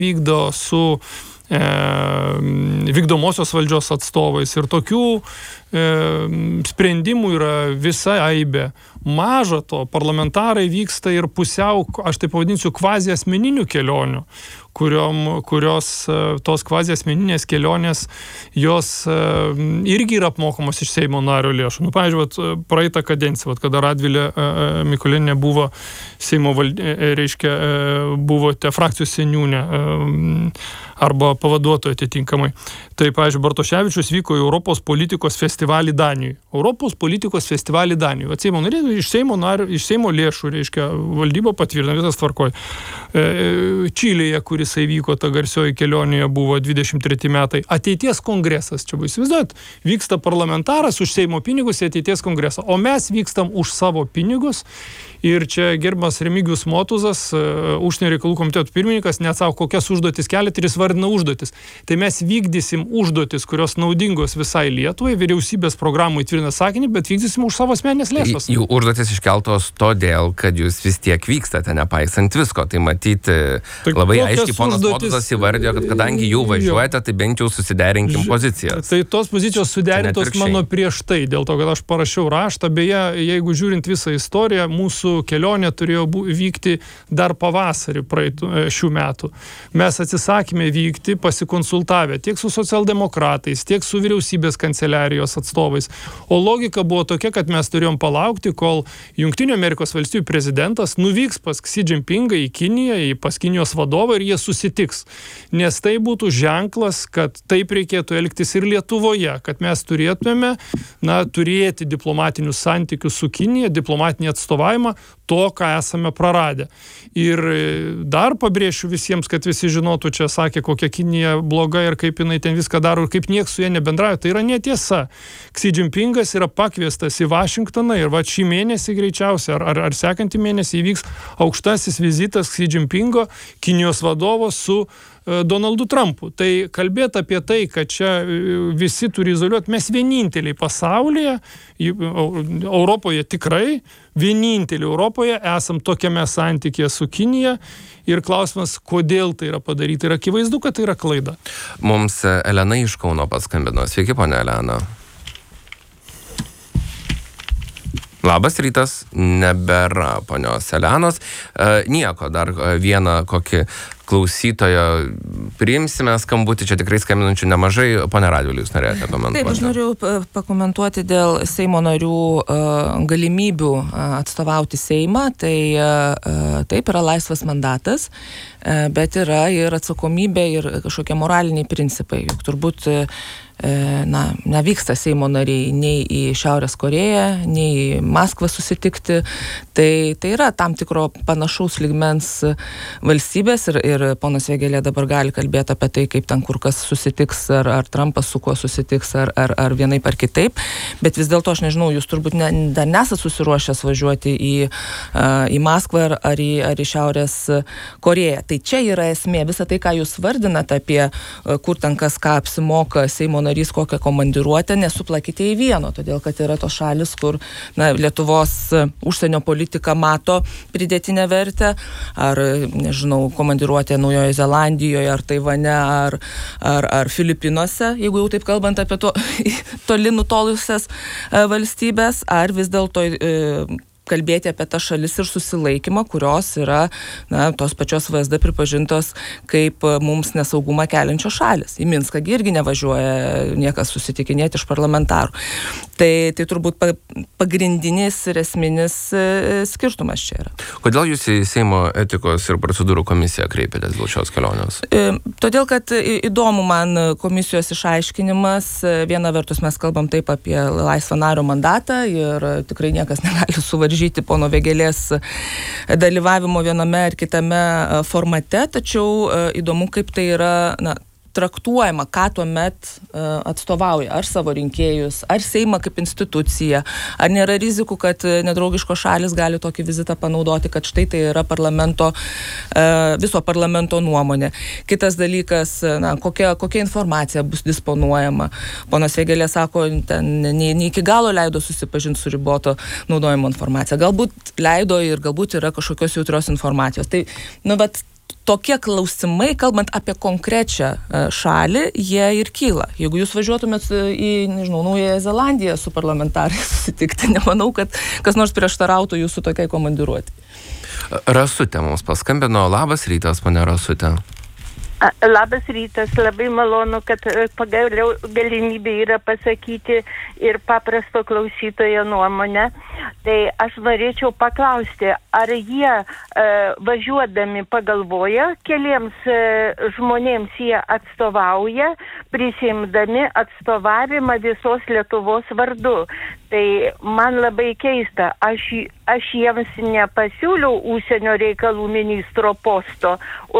vykdo su vykdomosios valdžios atstovais ir tokių sprendimų yra visa aibė. Maža to, parlamentarai vyksta ir pusiau, aš taip pavadinsiu, kvazi asmeninių kelionių, kurios tos kvazi asmeninės kelionės, jos irgi yra apmokamos iš Seimo nario lėšų. Pavyzdžiui, praeitą kadenciją, kada Radvilė Mikulėnienė buvo Seimo buvote frakcijos seniūnė arba pavaduotoja atitinkamai. Tai, pavyzdžiui, Bartoševičius vyko į Europos politikos festivalį Danijoje. Europos politikos festivalį Danijoje. Seimo narė iš Seimo lėšų, valdyba patvirtino, visas tvarkoj. Čilėje, kuris įvyko, ta garsioji kelionėje buvo 23 metai. Ateities kongresas, čia buvo įsivaizduojat, vyksta parlamentaras už Seimo pinigus į ateities kongresą, o mes vykstam už savo pinigus. Ir čia gerbiamas Remigijus Motuzas, užsienio reikalų komiteto pirmininkas, neatsako, kokias užduotis keliat ir jis vardina užduotis. Tai mes vykdysim užduotis, kurios naudingos visai Lietuvai, vyriausybės programų įtvirtina sakinį, bet vykdysim už savo asmeninės lėšas. Jų užduotis iškeltos todėl, kad jūs vis tiek vykstate, nepaisant visko. Tai matyti labai aiškiai ponas Motuzas įvardėjo, kad kadangi jau važiuojate, tai bent jau susiderinkim pozicijas. Tai tos pozicijos suderintos mano prieš tai, dėl to, kad aš parašiau raštą. Beje, jeigu žiūrint visą istoriją, mūsų kelionė turėjo vykti dar pavasarį šių metų. Mes atsisakėme vykti pasikonsultavę tiek su socialdemokratais, tiek su vyriausybės kanceliarijos atstovais. O logika buvo tokia, kad mes turėjom palaukti, kol Jungtinių Amerikos valstijų prezidentas nuvyks pas Xi Jinpingą į Kiniją, pas Kinijos vadovą ir jie susitiks. Nes tai būtų ženklas, kad taip reikėtų elgtis ir Lietuvoje, kad mes turėtume turėti diplomatinius santykius su Kinija, diplomatinį atstovavimą, to, ką esame praradę. Ir dar pabrėšiu visiems, kad visi žinotų, čia sakė, kokia Kinija bloga ir kaip jinai ten viską daro ir kaip nieks su jie nebendrauja. Tai yra netiesa. Xi Jinpingas yra pakviestas į Vašingtoną ir šį mėnesį greičiausiai, ar sekantį mėnesį įvyks aukštasis vizitas Xi Jinpingo, Kinijos vadovo su Donaldu Trumpu. Tai kalbėti apie tai, kad čia visi turi izoliuoti, mes vieninteliai pasaulyje, Europoje tikrai, vieninteliai Europoje esam tokiame santykėje su Kinija ir klausimas, kodėl tai yra padaryta. Ir akivaizdu, kad tai yra klaida. Mums Elena iš Kauno paskambino. Sveiki, ponia Elena. Labas rytas, nebėra ponios Elenos. Nieko, dar vieną kokį klausytojo priimsime skambutį, čia tikrai skambinančių nemažai. Pone Radvilė, jūs norėjote komentuoti? Taip, aš noriu pakomentuoti dėl Seimo narių galimybių atstovauti Seimą. Tai taip yra laisvas mandatas, bet yra ir atsakomybė ir kažkokie moraliniai principai. Juk turbūt nevyksta Seimo nariai nei į Šiaurės Korėją, nei į Maskvą susitikti. Tai yra tam tikro panašaus lygmens valstybės ir ponas Vėgėlė dabar gali kalbėti apie tai, kaip ten kur kas susitiks, ar Trumpas su kuo susitiks, ar vienaip ar kitaip. Bet vis dėlto aš nežinau, jūs turbūt dar nesat susiruošęs važiuoti į Maskvą ar į Šiaurės Korėją. Tai čia yra esmė. Visą tai, ką jūs vardinat apie kur ten kas ką apsimoka Seimo narys, kokią komandiruotę, nesuplakite į vieno, todėl kad yra tos šalis, kur Lietuvos užsienio politika mato pridėtinę vertę, ar, nežinau, komandiruotė Naujoje Zelandijoje, ar Taivane, ar Filipinuose, jeigu jau taip kalbant apie toli nutolusias valstybės, ar vis dėlto kalbėti apie tas šalis ir susilaikymą, kurios yra tos pačios VSD pripažintos kaip mums nesaugumą keliančios šalis. Į Minską irgi nevažiuoja niekas susitikinėti iš parlamentarų. Tai turbūt pagrindinis ir esminis skirtumas čia yra. Kodėl jūs į Seimo etikos ir procedūrų komisiją kreipėtės dėl šios kelionės? Todėl, kad įdomu man komisijos išaiškinimas. Viena vertus mes kalbam taip apie laisvą nario mandatą ir tikrai niekas negali suvaržyti pono Vėgėlės dalyvavimo viename ar kitame formate, tačiau įdomu, kaip tai yra traktuojama, ką tuomet atstovauja, ar savo rinkėjus, ar Seimą kaip instituciją, ar nėra rizikų, kad nedraugiškos šalis gali tokį vizitą panaudoti, kad štai tai yra viso parlamento nuomonė. Kitas dalykas, kokia informacija bus disponuojama. Ponas Vėgėlė sako, ne iki galo leido susipažinti su riboto naudojimo informacija. Galbūt leido ir galbūt yra kažkokios jautrios informacijos. Tai, tokie klausimai, kalbant apie konkrečią šalį, jie ir kyla. Jeigu jūs važiuotumėt į, nežinau, Naująją Zelandiją su parlamentarais susitikti, nemanau, kad kas nors prieštarautų jūsų tokiai komandiruoti. Rasutė mums paskambino. Labas rytas, ponia Rasutė. Labas rytas, labai malonu, kad pagaliau galimybė yra pasakyti ir paprasto klausytojo nuomonę. Tai aš norėčiau paklausti, ar jie važiuodami pagalvoja, keliems žmonėms jie atstovauja, prisiimdami atstovavimą visos Lietuvos vardu. Tai man labai keista, aš jiems nepasiūliau užsienio reikalų ministro posto,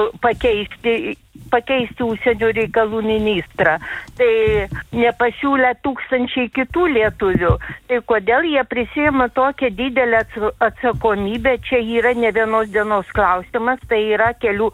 pakeisti užsienio reikalų ministrą. Tai nepasiūlė tūkstančiai kitų lietuvių. Tai kodėl jie prisiima tokią didelę atsakomybę? Čia yra ne vienos dienos klausimas, tai yra kelių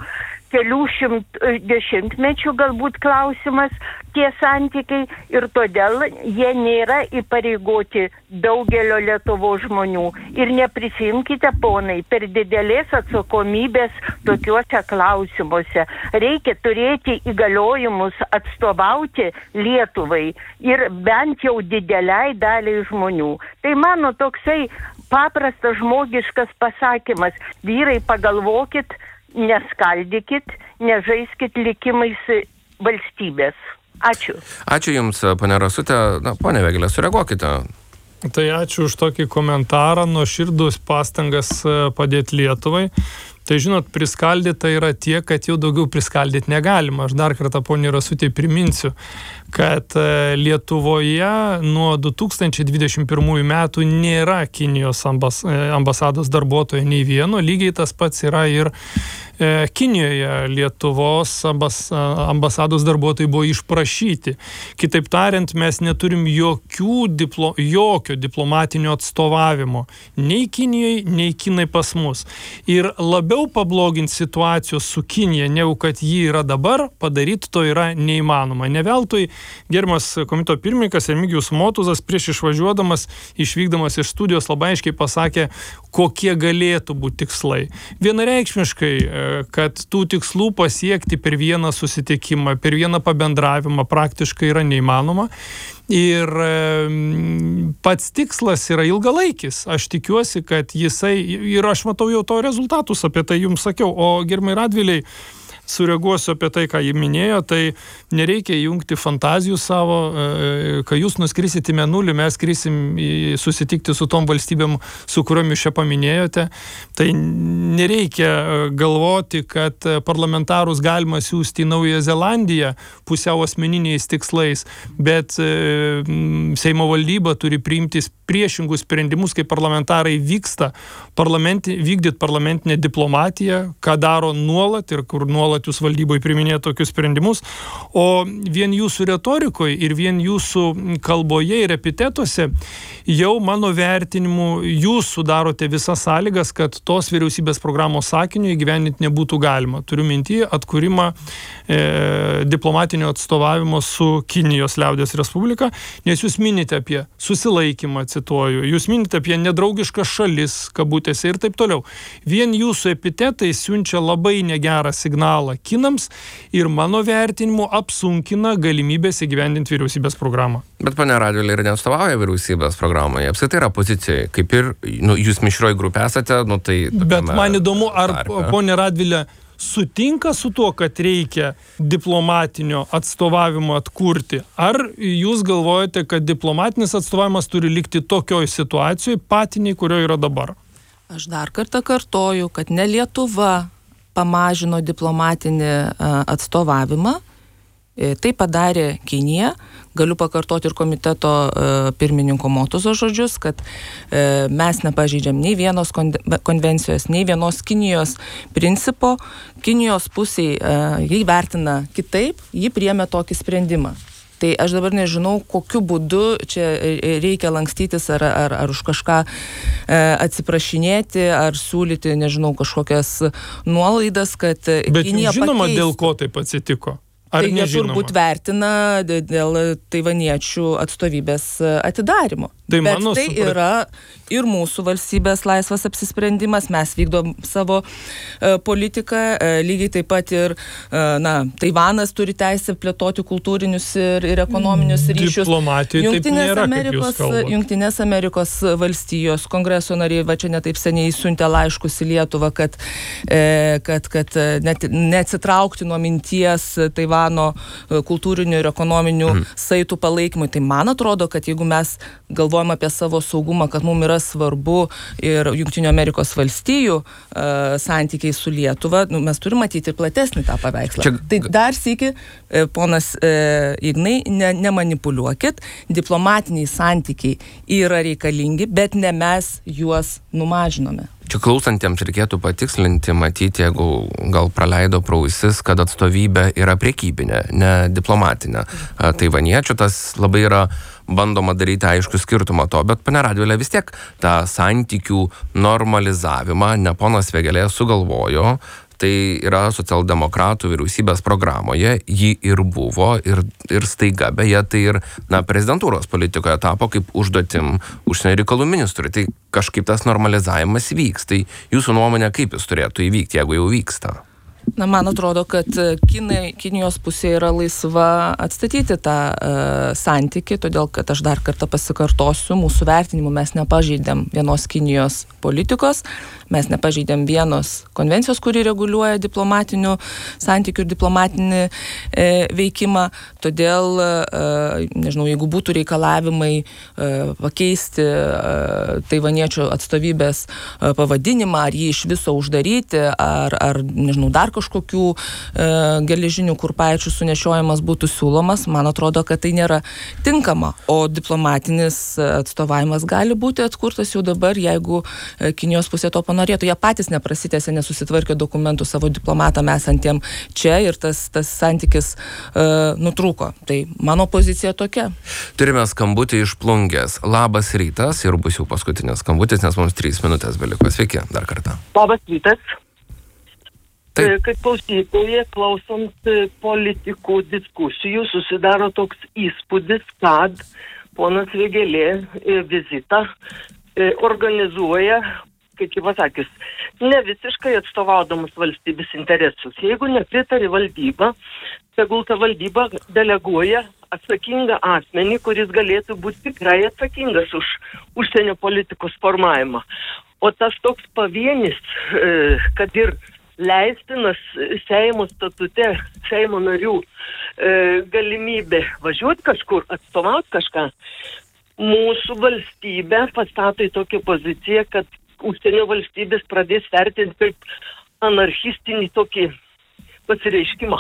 dešimtmečių galbūt klausimas tie santykiai ir todėl jie nėra įpareigoti daugelio Lietuvos žmonių. Ir neprisimkite, ponai, per didelės atsakomybės tokiuose klausimuose. Reikia turėti įgaliojimus atstovauti Lietuvai ir bent jau dideliai daliai žmonių. Tai mano toksai paprastas žmogiškas pasakymas. Vyrai, pagalvokit, neskaldykit, nežaiskit likimais valstybės. Ačiū. Ačiū Jums, ponia Rasutė. Ponia Vėgėlė, sureaguokite. Tai ačiū už tokį komentarą, nuoširdus pastangas padėti Lietuvai. Tai žinot, priskaldyta yra tiek, kad jau daugiau priskaldyti negalima. Aš dar kartą poniai Rasutei priminsiu, kad Lietuvoje nuo 2021 metų nėra Kinijos ambasados darbuotojo nei vieno. Lygiai tas pats yra ir Kinijoje. Lietuvos ambasados darbuotojai buvo išprašyti. Kitaip tariant, mes neturim jokio diplomatinio atstovavimo. Nei Kinijoje, nei Kinai pas mus. Ir labiau pabloginti situacijos su Kinija, negu kad ji yra dabar, padaryti to yra neįmanoma. Ne veltui gerbiamas komiteto pirmininkas Remigijus Motuzas prieš išvykdamas iš studijos labai aiškiai pasakė, kokie galėtų būti tikslai. Vienareikšmiškai, kad tų tikslų pasiekti per vieną susitikimą, per vieną pabendravimą praktiškai yra neįmanoma. Ir pats tikslas yra ilgalaikis. Aš tikiuosi, kad jisai, ir aš matau jau to rezultatus, apie tai jums sakiau, o gerbiamai Radvilei sureaguosiu apie tai, ką jį minėjo, tai nereikia jungti fantazijų savo, kai jūs nuskrisit į Mėnulį, mes skrisim susitikti su tom valstybėm, su kuriuom jūs čia paminėjote. Tai nereikia galvoti, kad parlamentarus galima siųsti į Naująją Zelandiją pusiau asmeniniais tikslais, bet Seimo valdyba turi priimti priešingus sprendimus, kai parlamentarai vykdyti parlamentinę diplomatiją, ką daro nuolat ir kur nuolat jūs valdyboje priminėja tokius sprendimus, o vien jūsų retorikoje ir vien jūsų kalboje ir epitetuose jau mano vertinimu jūs sudarote visas sąlygas, kad tos vyriausybės programos sakinio įgyvendinti nebūtų galima. Turiu minty atkūrimą diplomatinio atstovavimo su Kinijos liaudies Respublika, nes jūs minite apie susilaikymą, cituoju, jūs minite apie nedraugiškas šalis, kabutėse ir taip toliau. Vien jūsų epitetai siunčia labai negerą signalą Kinams ir mano vertinimu apsunkina galimybės įgyvendinti vyriausybės programą. Bet ponia Radvilė ir neatstovauja vyriausybės programoje. Apskritai yra pozicijoje, kaip ir jūs mišrioji grupė esate, tai... Bet man įdomu, ar ponia Radvilė sutinka su tuo, kad reikia diplomatinio atstovavimo atkurti? Ar jūs galvojate, kad diplomatinis atstovavimas turi likti tokioj situacijoje patiniai, kurioje yra dabar? Aš dar kartą kartoju, kad ne Lietuva pamažino diplomatinį atstovavimą. Tai padarė Kinija. Galiu pakartoti ir komiteto pirmininko Motuzo žodžius, kad mes nepažeidžiam nei vienos konvencijos, nei vienos Kinijos principo. Kinijos pusėj jį vertina kitaip, jį priėmė tokį sprendimą. Tai aš dabar nežinau, kokiu būdu čia reikia lankstytis ar už kažką atsiprašinėti, ar siūlyti, nežinau, kažkokias nuolaidas, kad Bet Kinija žinoma, pakeistų. dėl ko taip atsitiko? Tai jie turbūt vertina dėl taivaniečių atstovybės atidarymo. Bet tai yra ir mūsų valstybės laisvas apsisprendimas, mes vykdom savo politiką, lygiai taip pat ir Taivanas turi teisę plėtoti kultūrinius ir ekonominius ryšius. Diplomatijai taip nėra, kaip jūs kalbate. Jungtinės Amerikos valstijos kongreso nariai čia netaip seniai siuntė laiškus į Lietuvą, kad neatsitraukti nuo minties Taivano kultūrinių ir ekonominių saitų palaikymui. Tai man atrodo, kad jeigu mes galvojam apie savo saugumą, kad mums yra svarbu ir Jungtinių Amerikos valstijų santykiai su Lietuva, mes turime matyti ir platesnį tą paveikslą. Tai dar sykį, ponas Ignai, nemanipuliuokit, diplomatiniai santykiai yra reikalingi, bet ne mes juos numažinome. Čia klausantiems reikėtų patikslinti, matyti, jeigu gal praleido pro ausis, kad atstovybė yra prekybinė, ne diplomatinė. Taivaniečių tas labai yra bandoma daryti aišku skirtumą to, bet ponia Radvilė vis tiek tą santykių normalizavimą ne ponas Vėgėlė sugalvojo. Tai yra socialdemokratų vyriausybės programoje, ji ir buvo, ir staiga, beje, tai ir prezidentūros politikoje tapo kaip užduotim užsienio reikalų ministrui. Tai kažkaip tas normalizavimas vyks. Tai jūsų nuomonė, kaip jis turėtų įvykti, jeigu jau vyksta? Man atrodo, kad Kinijos pusė yra laisva atstatyti tą santykį, todėl kad aš dar kartą pasikartosiu, mūsų vertinimu mes nepažeidėm vienos Kinijos politikos, mes nepažeidėm vienos konvencijos, kuri reguliuoja diplomatinių santykių ir diplomatinį veikimą. Todėl, nežinau, jeigu būtų reikalavimai pakeisti taivaniečių atstovybės pavadinimą, ar jį iš viso uždaryti, ar nežinau, dar kažkokių geležinių kurpaičių sunešiojimas būtų siūlomas, man atrodo, kad tai nėra tinkama. O diplomatinis atstovavimas gali būti atkurtas jau dabar, jeigu Kinijos pusė to panorėtų. Jie patys neprasitęsė, nesusitvarkė dokumentų savo diplomatam esantiem čia ir tas santykis nutrūko. Tai mano pozicija tokia. Turime skambutį iš Plungės. Labas rytas ir bus jau paskutinis skambutis, nes mums 3 minutės beliko. Sveiki, dar kartą. Labas rytas. Taip. Kaip klausytoje, klausant politikų diskusijų, susidaro toks įspūdis, kad ponas Vėgėlė vizitą organizuoja, kaip jau pasakys, ne visiškai atstovaudamas valstybės interesus. Jeigu nepritari valdyba, tegul ta valdyba deleguoja atsakingą asmenį, kuris galėtų būti tikrai atsakingas už užsienio politikos formavimą. O tas toks pavienis, kad ir leistinas Seimo statute, Seimo narių galimybė važiuoti kažkur, atstovauti kažką, mūsų valstybė pastato į tokią poziciją, kad užsienio valstybės pradės vertinti kaip anarchistinį tokį pasireiškimą.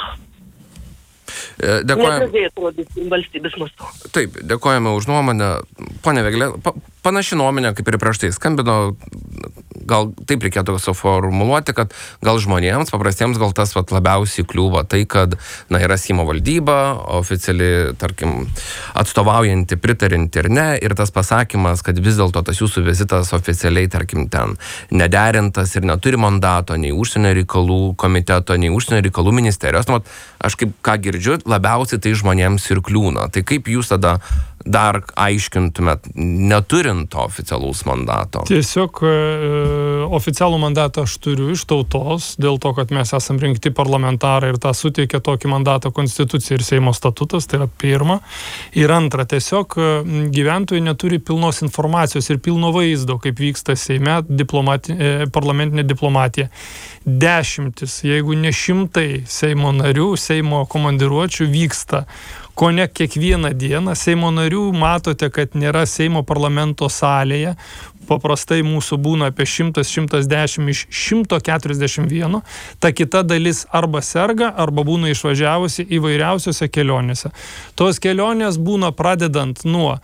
Negražiai atrodyti valstybės mastu. Taip, dėkojame už nuomonę. Pone Vėgėlė, panaši nuomonė, kaip ir prieš tai skambino, gal taip reikėtų suformuluoti, kad gal žmonėms, paprastiems, gal tas labiausiai kliūva tai, kad yra Seimo valdyba, oficiali, tarkim, atstovaujanti, pritarinti ir ne, ir tas pasakymas, kad vis dėlto tas jūsų vizitas oficialiai, tarkim, ten nederintas ir neturi mandato nei užsienio reikalų komiteto, nei užsienio reikalų ministerijos. Aš kaip ką girdžiu, labiausiai tai žmonėms ir kliūna. Tai kaip jūs tada dar aiškintumėt, neturint to oficialaus mandato? Tiesiog oficialų mandatą aš turiu iš tautos, dėl to, kad mes esam rinkti parlamentarai ir tą suteikia tokį mandatą Konstitucija ir Seimo statutas, tai yra pirma. Ir antra, tiesiog gyventojai neturi pilnos informacijos ir pilno vaizdo, kaip vyksta Seime parlamentinė diplomatija. 10, jeigu ne 100 Seimo narių, Seimo komandiruočių vyksta kone kiekvieną dieną. Seimo narių matote, kad nėra Seimo parlamento salėje. Paprastai mūsų būna apie 100-110 iš 141. Ta kita dalis arba serga, arba būna išvažiavusi įvairiausiose kelionėse. Tos kelionės būna pradedant nuo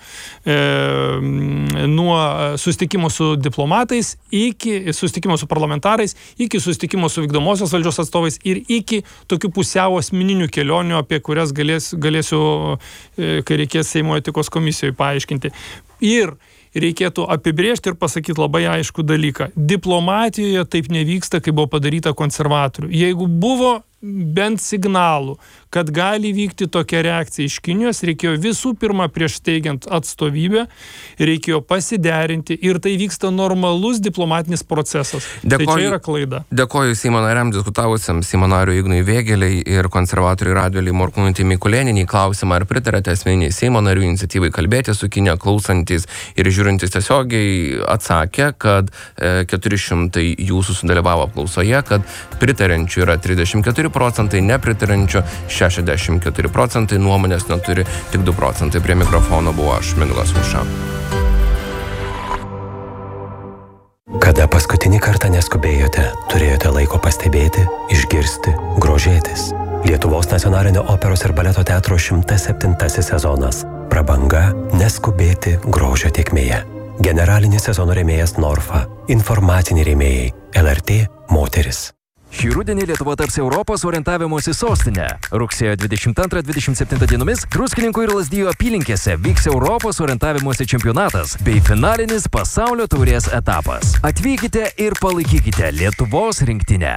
susitikimo su diplomatais, iki susitikimo su parlamentarais, iki susitikimo su vykdomosios valdžios atstovais ir iki tokių pusiau asmeninių kelionių, apie kurias galėsiu, kai reikės Seimo etikos komisijoje paaiškinti. Ir reikėtų apibrėžti ir pasakyti labai aiškų dalyką. Diplomatijoje taip nevyksta, kaip buvo padaryta konservatorių. Jeigu buvo bent signalų, kad gali vykti tokia reakcija iš Kinijos, reikėjo visų pirma prieš steigiant atstovybę, reikėjo pasiderinti ir tai vyksta normalus diplomatinis procesas. Tai čia yra klaida. Dėkoju Seimo nariam diskutavusiam Seimo nariui Ignui Vėgėlei ir konservatoriui Radvilei Morkūnaitei Mikulėnienei. Klausimą, ar pritarėte asmeniniai Seimo narių iniciatyvai kalbėti su Kinija, klausantis ir žiūrintis tiesiogiai, atsakė, kad 400 jūsų sudalyvavo apklausoje, kad pritarančių yra 34%, nepritarančių 64%, nuomonės neturi tik 2%. Prie mikrofono buvo aš, Mindaugas Aušra. Kada paskutinį kartą neskubėjote, turėjote laiko pastebėti, išgirsti, grožėtis. Lietuvos nacionalinio operos ir baleto teatro 107 sezonas. Prabanga neskubėti grožio tėkmėje. Generalinis sezono rėmėjas Norfa. Informaciniai rėmėjai LRT Moteris. Šį rudenį Lietuva taps Europos orientavimosi sostinė. Rugsėjo 22-27 dienomis Druskininkų ir Lazdijų apylinkėse vyks Europos orientavimosi čempionatas bei finalinis pasaulio taurės etapas. Atvykite ir palaikykite Lietuvos rinktinę.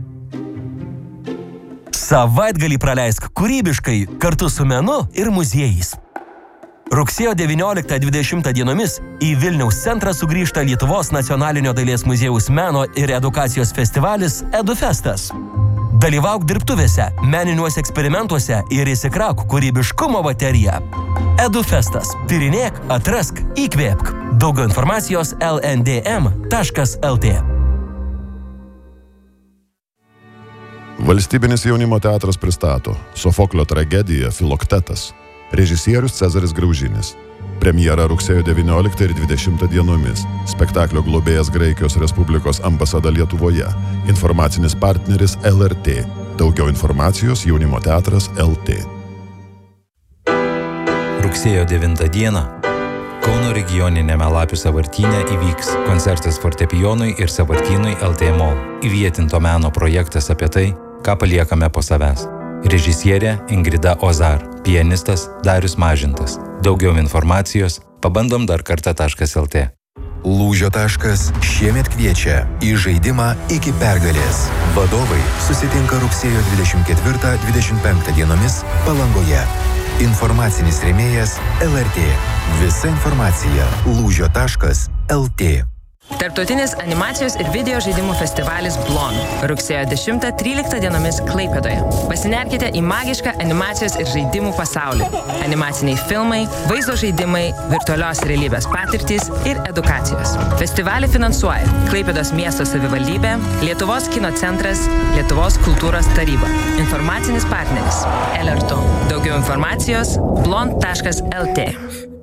Savaitgalį praleisk kūrybiškai kartu su menu ir muziejais. Rugsėjo 19-20 dienomis į Vilniaus centrą sugrįžta Lietuvos nacionalinio dailės muziejaus meno ir edukacijos festivalis EduFestas. Dalyvauk dirbtuvėse, meniniuose eksperimentuose ir įsikrauk kūrybiškumo bateriją. EduFestas. Tyrinėk, atrask, įkvėpk. Daugiau informacijos lndm.lt. Valstybinis jaunimo teatras pristato Sofoklio tragediją Filoktetas. Režisierius Cezaris Graužinis. Premjera rugsėjo 19 ir 20 dienomis. Spektaklio globėjas Graikijos Respublikos ambasada Lietuvoje. Informacinis partneris LRT. Daugiau informacijos jaunimo teatras LT. Rugsėjo 9 dieną Kauno regioninėme Lapių sąvartyne įvyks koncertas fortepijonui ir sąvartynui LT Mall. Įvietinto meno projektas apie tai, ką paliekame po savęs. Režisierė Ingrida Ozar, pianistas Darius Mažintas. Daugiau informacijos pabandom-dar-kartą.lt. Lūžio taškas šiemet kviečia į žaidimą iki pergalės. Vadovai susitinka rugsėjo 24-25 dienomis Palangoje. Informacinis rėmėjas LRT. Visa informacija lūžio.lt. Tarptautinis animacijos ir video žaidimų festivalis Blon. Rugsėjo 10-13 dienomis Klaipėdoje. Pasinerkite į magišką animacijos ir žaidimų pasaulį. Animaciniai filmai, vaizdo žaidimai, virtualios realybės patirtys ir edukacijos. Festivalį finansuoja Klaipėdos miesto savivaldybė, Lietuvos kino centras, Lietuvos kultūros taryba. Informacinis partneris LRT. Daugiau informacijos blon.lt.